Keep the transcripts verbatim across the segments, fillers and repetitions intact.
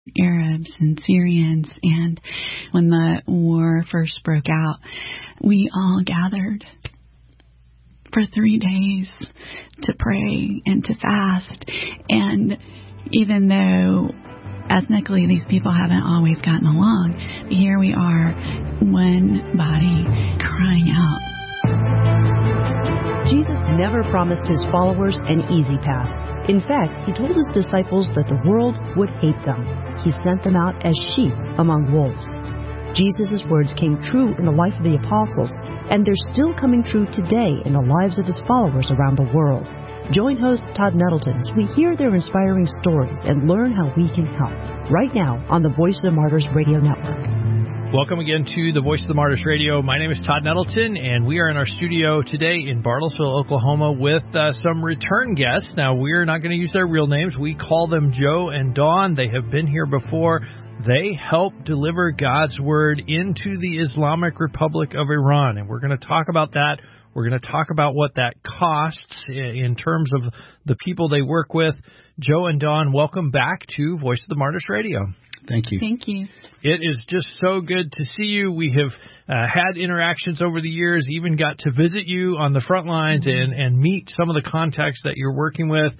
Arabs and Syrians. And when the war first broke out, we all gathered for three days to pray and to fast. And even though ethnically these people haven't always gotten along, here we are, one body crying out. Jesus never promised his followers an easy path. In fact, he told his disciples that the world would hate them. He sent them out as sheep among wolves. Jesus' words came true in the life of the apostles, and they're still coming true today in the lives of his followers around the world. Join host Todd Nettleton as we hear their inspiring stories and learn how we can help. Right now on the Voice of the Martyrs Radio Network. Welcome again to the Voice of the Martyrs Radio. My name is Todd Nettleton, and we are in our studio today in Bartlesville, Oklahoma, with uh, some return guests. Now, we're not going to use their real names. We call them Joe and Dawn. They have been here before. They help deliver God's Word into the Islamic Republic of Iran, and we're going to talk about that. We're going to talk about what that costs in terms of the people they work with. Joe and Dawn, welcome back to Voice of the Martyrs Radio. Thank you. Thank you. It is just so good to see you. We have uh, had interactions over the years, even got to visit you on the front lines and, and meet some of the contacts that you're working with.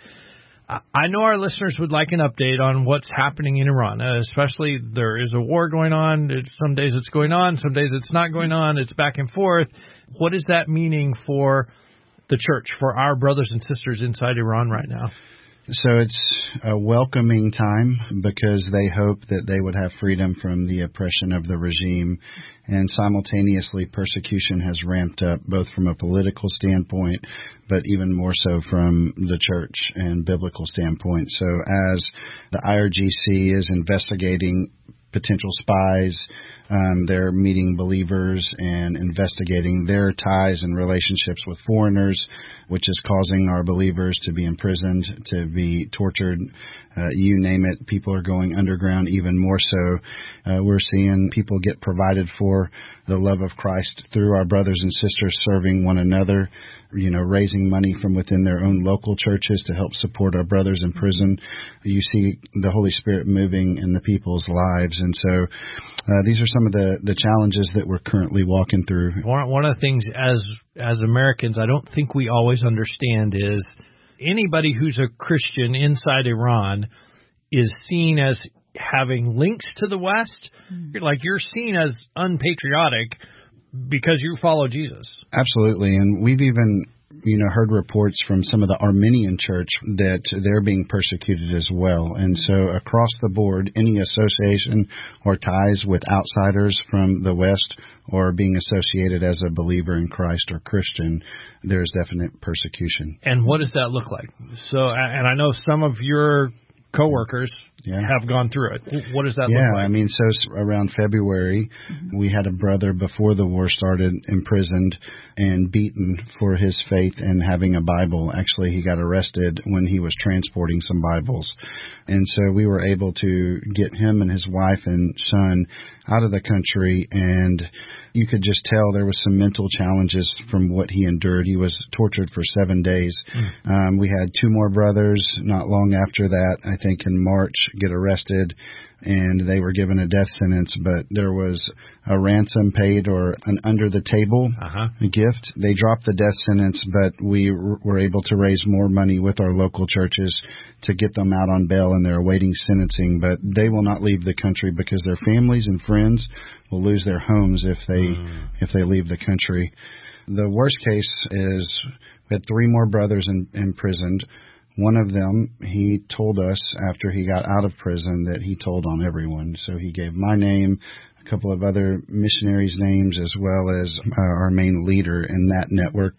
I know our listeners would like an update on what's happening in Iran, uh, especially there is a war going on. Some days it's going on, some days it's not going on. It's back and forth. What is that meaning for the church, for our brothers and sisters inside Iran right now? So it's a welcoming time because they hope that they would have freedom from the oppression of the regime, and simultaneously persecution has ramped up both from a political standpoint, but even more so from the church and biblical standpoint. So as the I R G C is investigating potential spies, Um, they're meeting believers and investigating their ties and relationships with foreigners, which is causing our believers to be imprisoned, to be tortured. Uh, you name it, people are going underground even more so. Uh, we're seeing people get provided for the love of Christ through our brothers and sisters serving one another, you know, raising money from within their own local churches to help support our brothers in prison. You see the Holy Spirit moving in the people's lives. And so uh, these are some of the, the challenges that we're currently walking through. One, one of the things as as Americans I don't think we always understand is anybody who's a Christian inside Iran is seen as having links to the West. Mm. Like you're seen as unpatriotic because you follow Jesus. Absolutely. And we've even, you know, heard reports from some of the Armenian church that they're being persecuted as well. And so across the board, any association or ties with outsiders from the West or being associated as a believer in Christ or Christian, there's definite persecution. And what does that look like? So, and I know some of your coworkers yeah. have gone through it. What does that yeah, look like? Yeah, I mean, so around February, mm-hmm. we had a brother before the war started imprisoned and beaten for his faith and having a Bible. Actually, he got arrested when he was transporting some Bibles. And so we were able to get him and his wife and son out of the country, and you could just tell there was some mental challenges from what he endured. He was tortured for seven days. Mm. Um, we had two more brothers not long after that, I think in March, get arrested, and they were given a death sentence, but there was a ransom paid or an under-the-table uh-huh. gift. They dropped the death sentence, but we r- were able to raise more money with our local churches to get them out on bail, and they're awaiting sentencing. But they will not leave the country because their families and friends will lose their homes if they mm. if they leave the country. The worst case is we had three more brothers in, imprisoned. One of them, he told us after he got out of prison that he told on everyone. So he gave my name, a couple of other missionaries' names, as well as uh, our main leader in that network.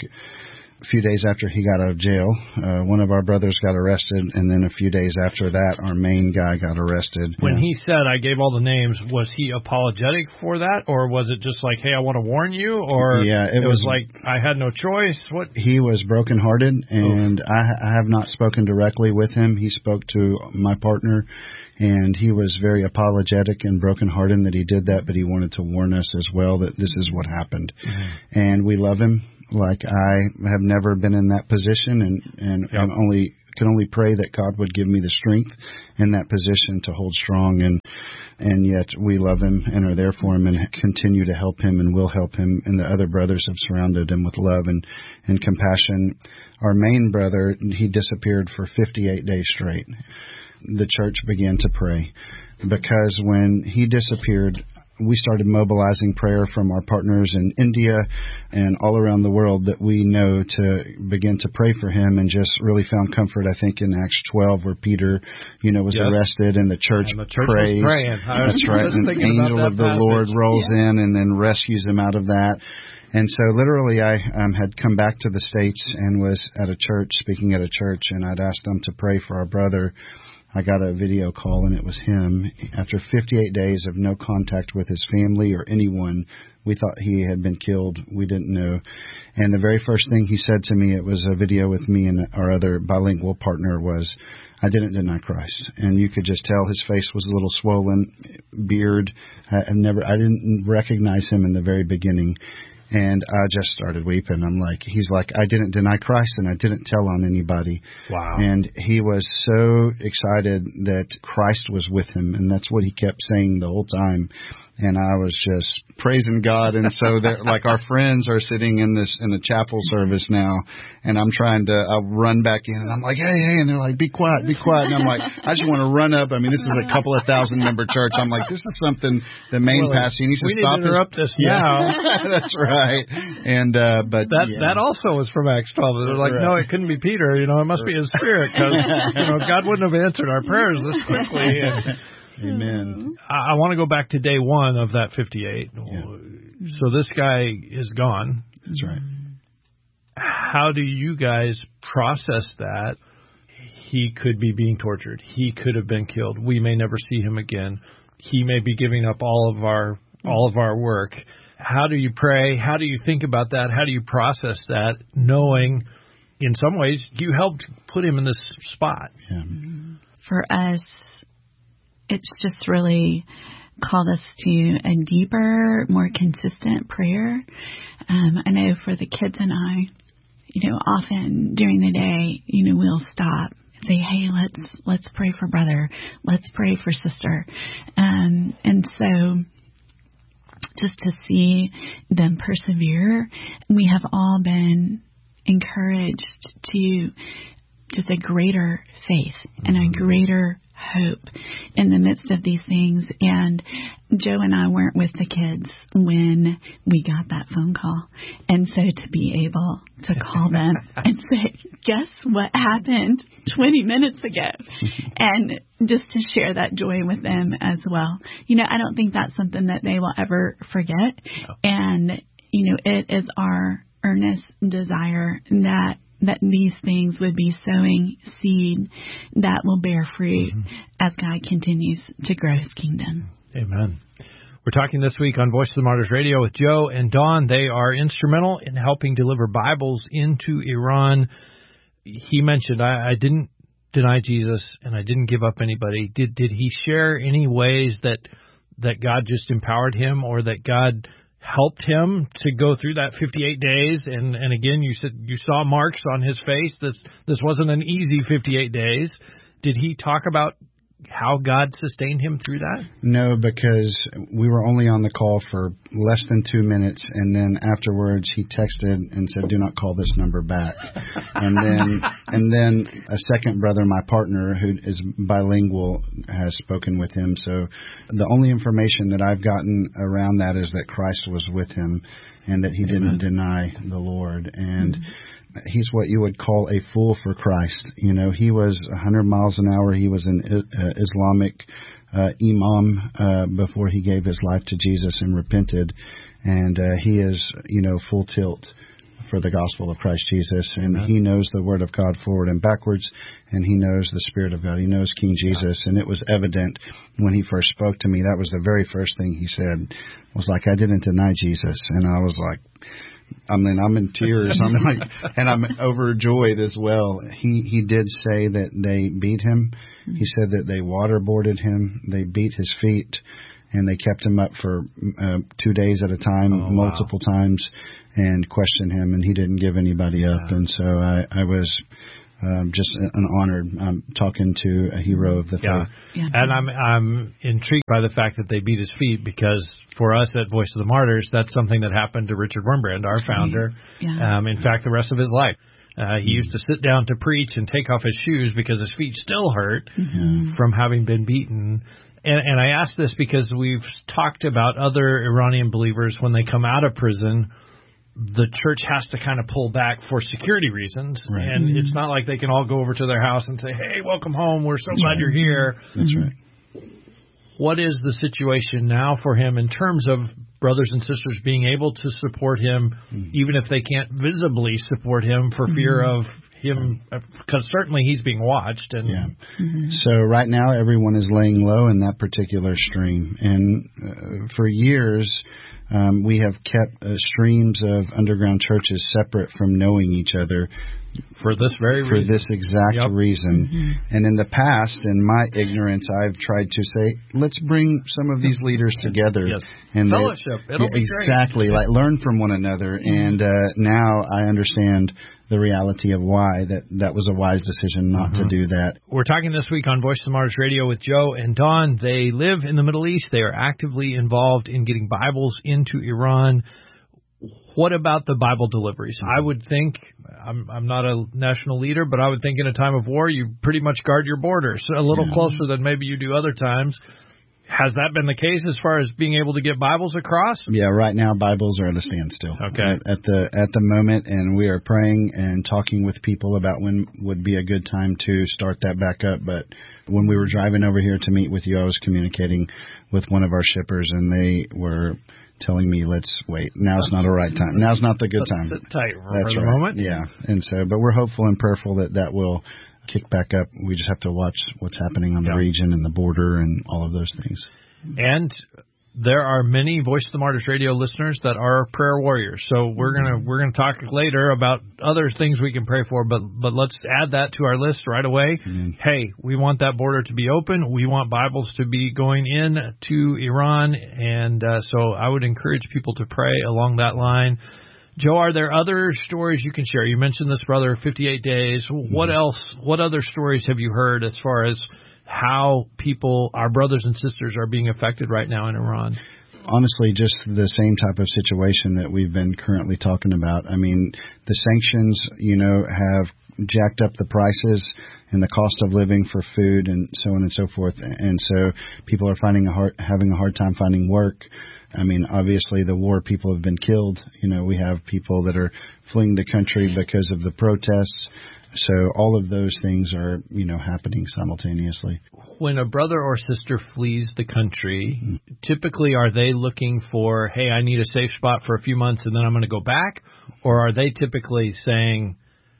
A few days after he got out of jail, uh, one of our brothers got arrested, and then a few days after that, our main guy got arrested. When yeah. he said, I gave all the names, was he apologetic for that, or was it just like, hey, I want to warn you, or yeah, it, it was, was like, I had no choice? What? He was brokenhearted, and I, I have not spoken directly with him. He spoke to my partner, and he was very apologetic and brokenhearted that he did that, but he wanted to warn us as well that this is what happened. Mm-hmm. And we love him. Like, I have never been in that position, and, and yeah. I'm only could only pray that God would give me the strength in that position to hold strong. And and yet we love him and are there for him and continue to help him and will help him. And the other brothers have surrounded him with love and, and compassion. Our main brother, he disappeared for fifty-eight days straight. The church began to pray because when he disappeared, we started mobilizing prayer from our partners in India and all around the world that we know to begin to pray for him, and just really found comfort, I think, in Acts twelve, where Peter, you know, was yes. arrested and the church, and the church prays. Was praying. That's right. An angel of the passage. Lord rolls yeah. in and then rescues him out of that. And so literally I um, had come back to the States and was at a church, speaking at a church, and I'd asked them to pray for our brother. I got a video call, and it was him. After fifty-eight days of no contact with his family or anyone, we thought he had been killed. We didn't know. And the very first thing he said to me, it was a video with me and our other bilingual partner, was, I didn't deny Christ. And you could just tell his face was a little swollen, beard. I, I never, I didn't recognize him in the very beginning. And I just started weeping. I'm like, he's like, I didn't deny Christ and I didn't tell on anybody. Wow. And he was so excited that Christ was with him. And that's what he kept saying the whole time. And I was just praising God. And so that, like, our friends are sitting in this, in a chapel service now, and I'm trying to, I'll run back in and I'm like, hey, hey. And they're like, be quiet, be quiet. And I'm like, I just want to run up. I mean, this is a couple of thousand member church. I'm like, this is something the main well, pastor needs to we stop. We need to interrupt his, this now. That's right. And, uh, but that, yeah. that also was from Acts twelve. They're like, right. No, it couldn't be Peter. You know, it must be his spirit, because, you know, God wouldn't have answered our prayers this quickly. And, Amen. I, I want to go back to day one of that fifty-eight. Yeah. So this guy is gone. That's right. How do you guys process that? He could be being tortured. He could have been killed. We may never see him again. He may be giving up all of our all of our work. How do you pray? How do you think about that? How do you process that, knowing in some ways you helped put him in this spot? Yeah. For us, it's just really called us to a deeper, more consistent prayer. Um, I know for the kids and I, you know, often during the day, you know, we'll stop and say, hey, let's let's pray for brother. Let's pray for sister. Um, and so just to see them persevere, we have all been encouraged to just a greater faith and a greater hope in the midst of these things. And Joe and I weren't with the kids when we got that phone call. And so to be able to call them and say, guess what happened twenty minutes ago? And just to share that joy with them as well. You know, I don't think that's something that they will ever forget. No. And, you know, it is our earnest desire that that these things would be sowing seed that will bear fruit mm-hmm. as God continues to grow his kingdom. Amen. We're talking this week on Voice of the Martyrs Radio with Joe and Dawn. They are instrumental in helping deliver Bibles into Iran. He mentioned, I, I didn't deny Jesus and I didn't give up anybody. Did did he share any ways that that God just empowered him, or that God helped him to go through that fifty-eight days? And, and again, you said you saw marks on his face. This this wasn't an easy fifty-eight days. Did he talk about how God sustained him through that? No, because we were only on the call for less than two minutes, and then afterwards he texted and said, "Do not call this number back." and then and then a second brother, my partner, who is bilingual, has spoken with him. So the only information that I've gotten around that is that Christ was with him and that he Amen. Didn't deny the Lord. And mm-hmm. he's what you would call a fool for Christ. You know, he was one hundred miles an hour. He was an uh, Islamic uh, imam uh, before he gave his life to Jesus and repented. And uh, he is, you know, full tilt for the gospel of Christ Jesus. And Amen. He knows the word of God forward and backwards, and he knows the Spirit of God. He knows King Jesus. And it was evident when he first spoke to me. That was the very first thing he said, was like, I didn't deny Jesus. And I was like, I mean, I'm in tears. I'm like, and I'm overjoyed as well. He he did say that they beat him. He said that they waterboarded him. They beat his feet, and they kept him up for uh, two days at a time, oh, multiple wow. times, and questioned him. And he didn't give anybody up. Yeah. And so I, I was um, just an honor um, talking to a hero of the yeah. faith. Yeah. And I'm I'm intrigued by the fact that they beat his feet, because for us at Voice of the Martyrs, that's something that happened to Richard Wurmbrand, our founder. Yeah. Um, in fact, the rest of his life. Uh, he used to sit down to preach and take off his shoes because his feet still hurt Mm-hmm. from having been beaten. And, and I ask this because we've talked about other Iranian believers when they come out of prison. The church has to kind of pull back for security reasons. Right. And Mm-hmm. it's not like they can all go over to their house and say, hey, welcome home. We're so That's glad right. you're here. That's Mm-hmm. right. What is the situation now for him in terms of brothers and sisters being able to support him, Mm-hmm. even if they can't visibly support him for fear of him, because certainly he's being watched. And Yeah. So right now, everyone is laying low in that particular stream. And uh, for years, um, we have kept uh, streams of underground churches separate from knowing each other for this very for reason. this exact Yep. reason. Mm-hmm. And in the past, in my ignorance, I've tried to say, let's bring some of these leaders together. Yes. And they- Fellowship. It'll Yeah, be great. exactly, like learn from one another. And uh, now I understand the reality of why that that was a wise decision not to do that. We're talking this week on Voice of the Martyrs Radio with Joe and Dawn. They live in the Middle East. They are actively involved in getting Bibles into Iran. What about the Bible deliveries? I would think, I'm, I'm not a national leader, but I would think in a time of war, you pretty much guard your borders a little Yeah. closer than maybe you do other times. Has that been the case as far as being able to get Bibles across? Yeah, right now Bibles are at a standstill. Okay. At, at the at the moment, and we are praying and talking with people about when would be a good time to start that back up. But when we were driving over here to meet with you, I was communicating with one of our shippers, and they were telling me, let's wait. Now's not a right time. Now's not the good time. Sit tight for That's the right. moment. Yeah. And so, but we're hopeful and prayerful that that will kick back up. We just have to watch what's happening on the Yeah. region and the border and all of those things. And there are many Voice of the Martyrs Radio listeners that are prayer warriors. So we're gonna we're gonna talk later about other things we can pray for, but but let's add that to our list right away. Mm-hmm. Hey, we want that border to be open. We want Bibles to be going in to Iran, and uh, so I would encourage people to pray along that line. Joe, are there other stories you can share? You mentioned this brother, fifty-eight days. What else? What other stories have you heard as far as how people, our brothers and sisters, are being affected right now in Iran? Honestly, just the same type of situation that we've been currently talking about. I mean, the sanctions, you know, have jacked up the prices and the cost of living for food and so on and so forth. And so people are finding a hard, having a hard time finding work. I mean, obviously the war, people have been killed. You know, we have people that are fleeing the country because of the protests. So all of those things are, you know, happening simultaneously. When a brother or sister flees the country, mm-hmm. typically are they looking for, hey, I need a safe spot for a few months and then I'm going to go back? Or are they typically saying,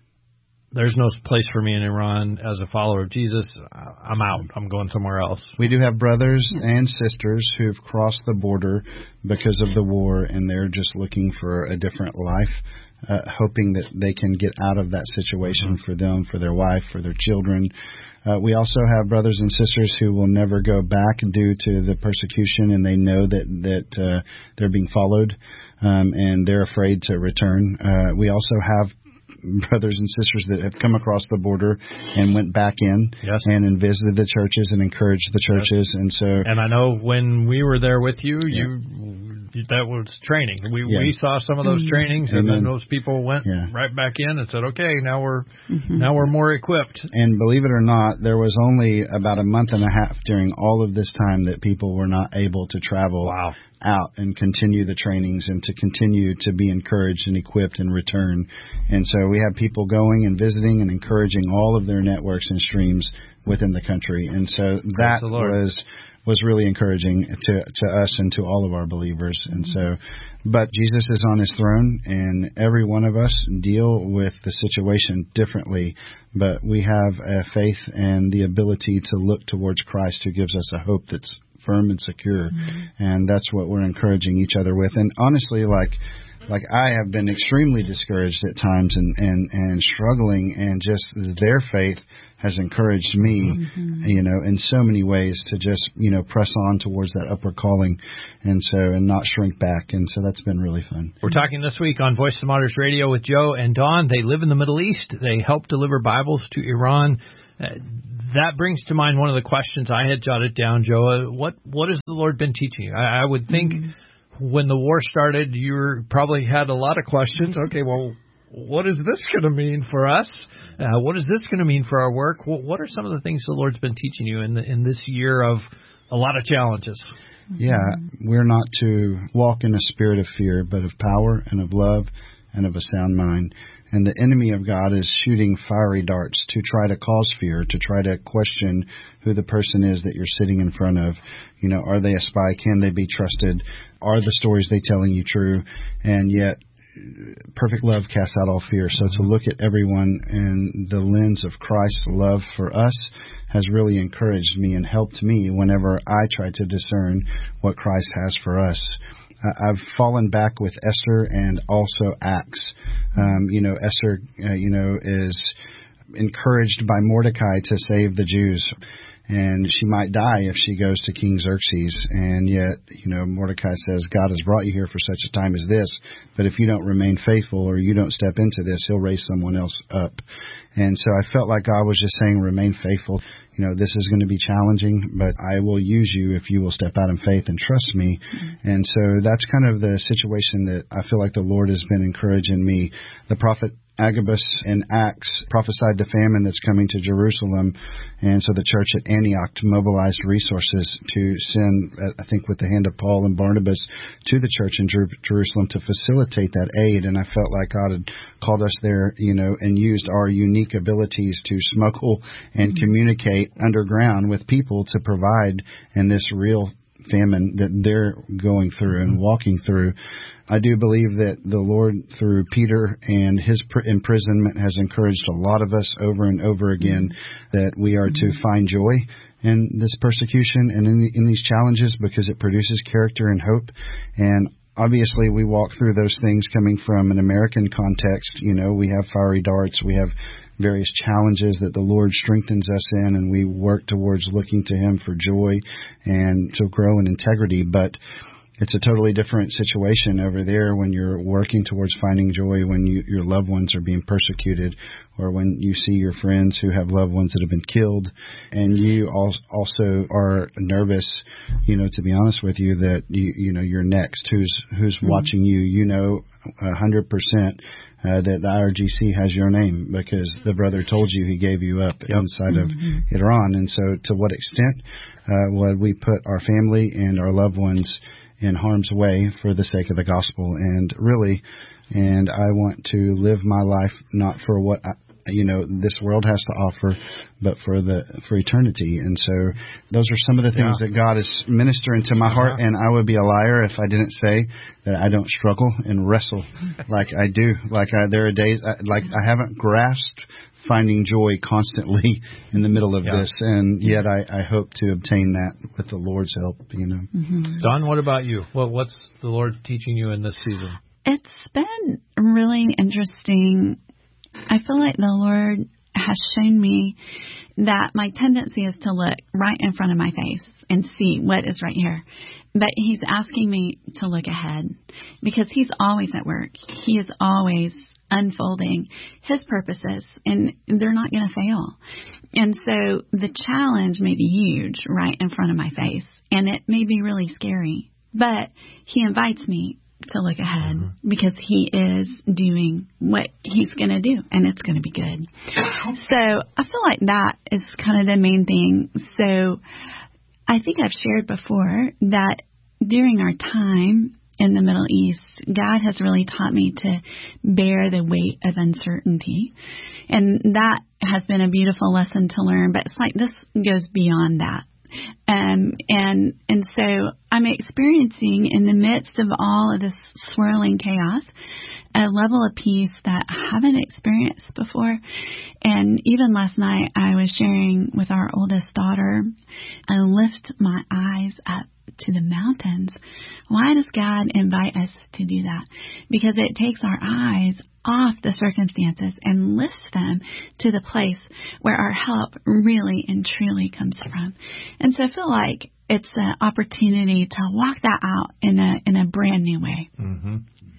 there's no place for me in Iran as a follower of Jesus, I'm out, I'm going somewhere else? We do have brothers and sisters who've crossed the border because of the war, and they're just looking for a different life. Uh, hoping that they can get out of that situation for them, for their wife, for their children. Uh, we also have brothers and sisters who will never go back due to the persecution, and they know that that uh, they're being followed, um, and they're afraid to return. Uh, we also have brothers and sisters that have come across the border and went back in yes. and visited the churches and encouraged the churches. Yes. And so, and I know when we were there with you, yeah. you that was training. We yeah. we saw some of those trainings, and, and then, then those people went yeah. right back in and said, "Okay, now we're mm-hmm. now we're more equipped." And believe it or not, there was only about a month and a half during all of this time that people were not able to travel wow. out and continue the trainings and to continue to be encouraged and equipped and return. And so we have people going and visiting and encouraging all of their networks and streams within the country. And so that was was really encouraging to to us and to all of our believers. And so, but Jesus is on his throne, and every one of us deal with the situation differently. But we have a faith and the ability to look towards Christ, who gives us a hope that's firm and secure. Mm-hmm. And that's what we're encouraging each other with. And honestly, like, Like I have been extremely discouraged at times and, and, and struggling, and just their faith has encouraged me, mm-hmm. you know, in so many ways to just, you know, press on towards that upward calling, and so, and not shrink back. And so that's been really fun. We're talking this week on Voice of the Martyrs Radio with Joe and Dawn. They live in the Middle East. They help deliver Bibles to Iran. Uh, that brings to mind one of the questions I had jotted down, Joe. Uh, what, what has the Lord been teaching you? I, I would think... Mm-hmm. When the war started, you were, probably had a lot of questions. Okay, well, what is this going to mean for us? Uh, what is this going to mean for our work? Well, what are some of the things the Lord's been teaching you in the, in this year of a lot of challenges? Yeah, we're not to walk in a spirit of fear, but of power and of love and of a sound mind. And the enemy of God is shooting fiery darts to try to cause fear, to try to question who the person is that you're sitting in front of. You know, are they a spy? Can they be trusted? Are the stories they telling you true? And yet, perfect love casts out all fear. So to look at everyone in the lens of Christ's love for us has really encouraged me and helped me whenever I try to discern what Christ has for us. I've fallen back with Esther and also Acts. Um, you know, Esther, uh, you know, is encouraged by Mordecai to save the Jews. And she might die if she goes to King Xerxes. And yet, you know, Mordecai says, God has brought you here for such a time as this. But if you don't remain faithful or you don't step into this, he'll raise someone else up. And so I felt like God was just saying, remain faithful. You know, this is going to be challenging, but I will use you if you will step out in faith and trust me. Mm-hmm. And so that's kind of the situation that I feel like the Lord has been encouraging me. The prophet Agabus in Acts prophesied the famine that's coming to Jerusalem, and so the church at Antioch mobilized resources to send, I think with the hand of Paul and Barnabas, to the church in Jer- Jerusalem to facilitate that aid. And I felt like God had called us there, you know, and used our unique abilities to smuggle and communicate underground with people to provide in this real famine that they're going through and walking through. I do believe that the Lord, through Peter and his pr- imprisonment, has encouraged a lot of us over and over again that we are to find joy in this persecution and in, the, in these challenges, because it produces character and hope. And obviously, we walk through those things coming from an American context. You know, we have fiery darts, we have various challenges that the Lord strengthens us in, and we work towards looking to Him for joy and to grow in integrity. But it's a totally different situation over there when you're working towards finding joy when you, your loved ones are being persecuted, or when you see your friends who have loved ones that have been killed, and you also are nervous, you know, to be honest with you, that you, you know, you're next. Who's who's mm-hmm. watching you? You know, a hundred percent that the I R G C has your name because the brother told you he gave you up yep. inside mm-hmm. of Iran. And so, to what extent uh, would we put our family and our loved ones in harm's way for the sake of the gospel? And really, and I want to live my life not for what I, you know this world has to offer, but for the for eternity. And so those are some of the things yeah. that God is ministering to my heart. And I would be a liar if I didn't say that I don't struggle and wrestle like I do. Like I, there are days I, like I haven't grasped finding joy constantly in the middle of yeah. this, and yet I, I hope to obtain that with the Lord's help, you know. Mm-hmm. Dawn, what about you? What, what's the Lord teaching you in this season? It's been really interesting. I feel like the Lord has shown me that my tendency is to look right in front of my face and see what is right here. But He's asking me to look ahead, because He's always at work. He is always unfolding His purposes, and they're not going to fail. And so the challenge may be huge right in front of my face, and it may be really scary, but He invites me to look ahead mm-hmm. because He is doing what He's going to do, and it's going to be good. So I feel like that is kind of the main thing. So I think I've shared before that during our time in the Middle East, God has really taught me to bear the weight of uncertainty. And that has been a beautiful lesson to learn. But it's like this goes beyond that. Um, and and so I'm experiencing in the midst of all of this swirling chaos a level of peace that I haven't experienced before. And even last night, I was sharing with our oldest daughter, I lift my eyes up to the mountains. Why does God invite us to do that? Because it takes our eyes off the circumstances and lifts them to the place where our help really and truly comes from. And so I feel like it's an opportunity to walk that out in a in a brand new way. Mm-hmm.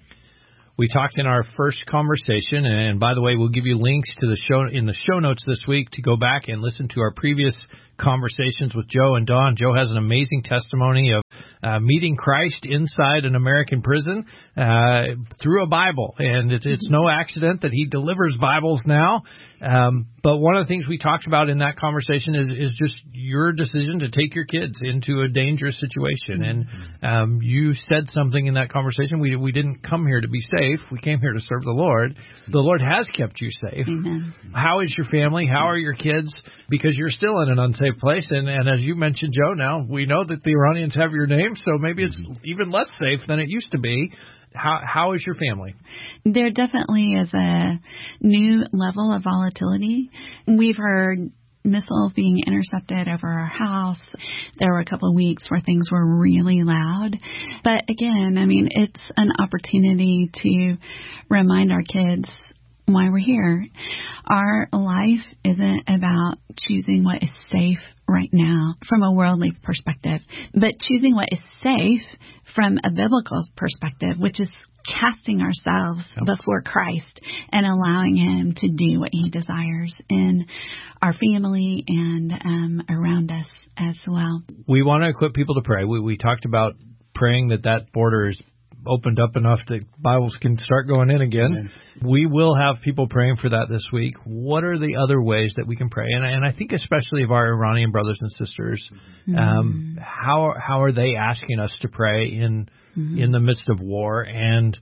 We talked in our first conversation, and by the way, we'll give you links to the show in the show notes this week to go back and listen to our previous conversations with Joe and Dawn. Joe has an amazing testimony of uh, meeting Christ inside an American prison uh, through a Bible, and it's, it's no accident that he delivers Bibles now. Um, but one of the things we talked about in that conversation is, is just your decision to take your kids into a dangerous situation. And um, you said something in that conversation. We we didn't come here to be safe. We came here to serve the Lord. The Lord has kept you safe. Amen. How is your family? How are your kids? Because you're still in an unsafe place. And, and as you mentioned, Joe, now we know that the Iranians have your name, so maybe it's even less safe than it used to be. How how is your family? There definitely is a new level of volatility. We've heard missiles being intercepted over our house. There were a couple of weeks where things were really loud. But again, I mean, it's an opportunity to remind our kids why we're here. Our life isn't about choosing what is safe right now from a worldly perspective, but choosing what is safe from a biblical perspective, which is casting ourselves yep. before Christ and allowing Him to do what He desires in our family and um, around us as well. We want to equip people to pray. We, we talked about praying that that border is opened up enough that Bibles can start going in again. Amen. We will have people praying for that this week. What are the other ways that we can pray? And, and I think especially of our Iranian brothers and sisters, mm-hmm. um, how how are they asking us to pray in mm-hmm. in the midst of war and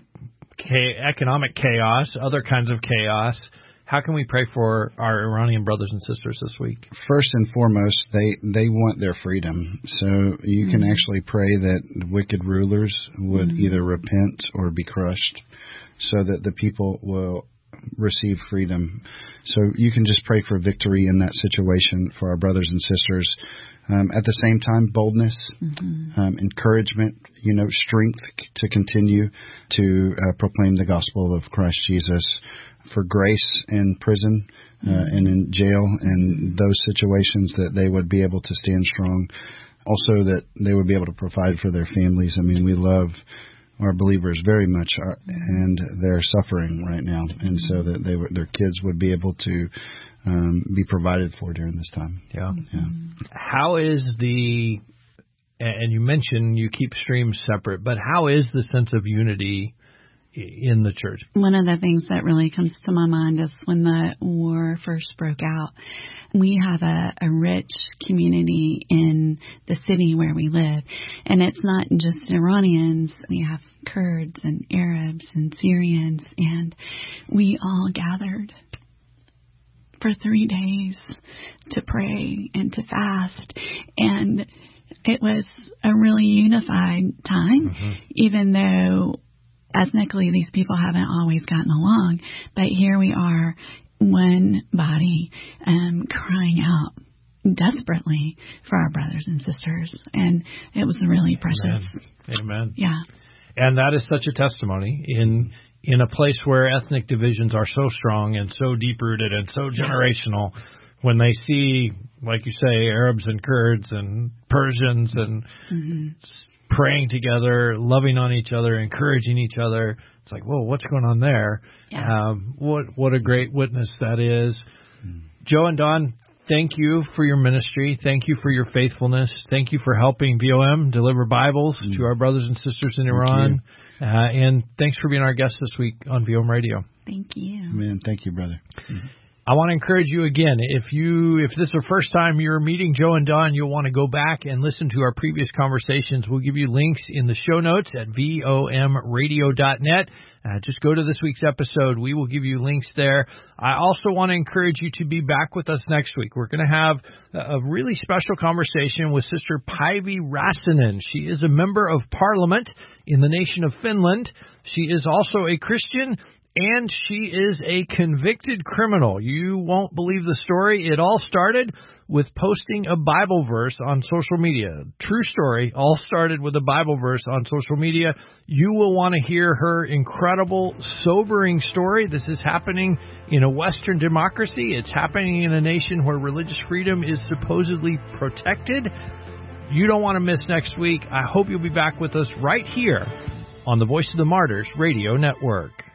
cha- economic chaos, other kinds of chaos? How can we pray for our Iranian brothers and sisters this week? First and foremost, they, they want their freedom. So you mm-hmm. can actually pray that wicked rulers would mm-hmm. either repent or be crushed so that the people will receive freedom. So you can just pray for victory in that situation for our brothers and sisters. Um, at the same time, boldness, mm-hmm. um, encouragement, you know, strength to continue to uh, proclaim the gospel of Christ Jesus, for grace in prison uh, mm-hmm. and in jail and those situations, that they would be able to stand strong. Also that they would be able to provide for their families. I mean, we love our believers very much, our, and they're suffering right now. And so that they their kids would be able to um, be provided for during this time. Yeah. yeah. How is the, and you mentioned you keep streams separate, but how is the sense of unity in the church? One of the things that really comes to my mind is when the war first broke out, we have a, a rich community in the city where we live. And it's not just Iranians. We have Kurds and Arabs and Syrians. And we all gathered for three days to pray and to fast. And it was a really unified time, mm-hmm. even though ethnically, these people haven't always gotten along, but here we are, one body, um, crying out desperately for our brothers and sisters, and it was really precious. Amen. Amen. Yeah. And that is such a testimony in in a place where ethnic divisions are so strong and so deep-rooted and so generational. When they see, like you say, Arabs and Kurds and Persians and mm-hmm. praying together, loving on each other, encouraging each other. It's like, whoa, what's going on there? Yeah. Um, what what a great witness that is. Mm. Joe and Dawn, thank you for your ministry. Thank you for your faithfulness. Thank you for helping V O M deliver Bibles mm. to our brothers and sisters in thank Iran. Uh, and thanks for being our guest this week on V O M Radio. Thank you. Amen. Thank you, brother. Mm-hmm. I want to encourage you again, if you if this is the first time you're meeting Joe and Dawn, you'll want to go back and listen to our previous conversations. We'll give you links in the show notes at V O M radio dot net. Uh, just go to this week's episode. We will give you links there. I also want to encourage you to be back with us next week. We're going to have a really special conversation with Sister Päivi Räsänen. She is a member of Parliament in the nation of Finland. She is also a Christian, and she is a convicted criminal. You won't believe the story. It all started with posting a Bible verse on social media. True story. All started with a Bible verse on social media. You will want to hear her incredible, sobering story. This is happening in a Western democracy. It's happening in a nation where religious freedom is supposedly protected. You don't want to miss next week. I hope you'll be back with us right here on the Voice of the Martyrs Radio Network.